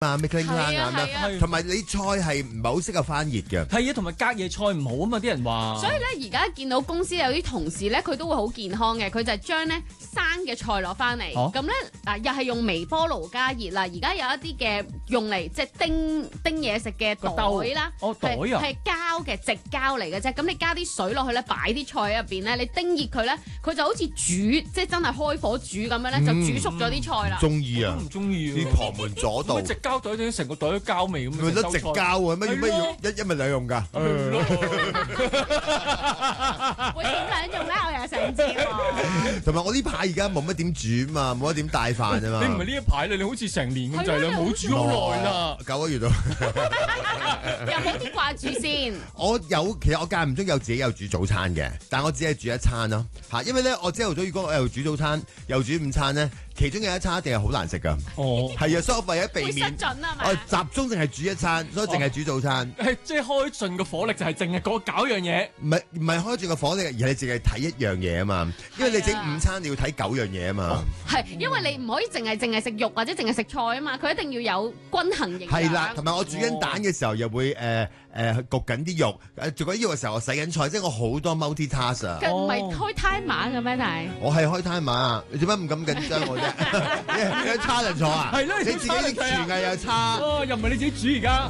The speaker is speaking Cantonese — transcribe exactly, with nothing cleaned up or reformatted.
啊咩咁樣，同埋你菜係唔係好適合翻熱嘅？ 係啊，同埋隔夜菜唔好啊嘛，啲人話。 所以咧，而家見到公司有啲同事咧，佢都會好健康嘅，佢就係將咧生嘅菜攞翻嚟，咁咧嗱又係用微波爐加熱啦。而家有一啲嘅用嚟即係叮叮嘢食嘅袋啦， 哦袋啊， 係膠嘅直膠嚟嘅啫。咁你加啲水落去咧，擺啲菜喺入邊咧，你叮熱佢咧，佢就好似煮即係真係開火煮咁樣咧，就煮熟咗啲菜啦。 中意啊， 唔中意啲旁門左道。 直膠袋整成個袋都膠味咁樣。 咪得直膠啊？乜乜用一一咪兩用㗎？ 會點兩用咧？我又想知喎。 同埋我呢排而家冇乜點煮嘛，冇乜點帶飯啊嘛。 你唔係呢一排啦，你好似成年咁滯啦，冇煮好耐啦， 九個月到。 有冇啲掛住先？ 我有，其實我間唔中有自己有煮早餐嘅，但我只係煮一餐咯嚇，因為咧我朝頭早如果我又煮早餐又煮午餐咧，其中有一餐一定係好難食噶。 哦， 係啊，所以我為咗避免，我集中淨係煮一餐，所以淨係煮早餐。 係即係開盡個火力，就係淨係嗰搞樣嘢。 唔係唔係開住個火力，而係你淨係睇一樣嘢啊嘛。因為你整午餐你要睇九樣嘢啊嘛。 係，因為你唔可以淨係淨係食肉或者淨係食菜啊嘛，佢一定要有均衡營養。 係啦，同埋我煮緊蛋嘅時候又會誒誒焗緊啲肉，誒做緊呢個時候我洗緊菜，即係我好多 multi task 啊。 佢唔係開 timer 嘅咩？但係我係開 timer 啊！你做乜唔咁緊張我啫？你差人錯啊？ 係咯， 你自己啲廚藝又差。 哦，又唔係你自己煮而家。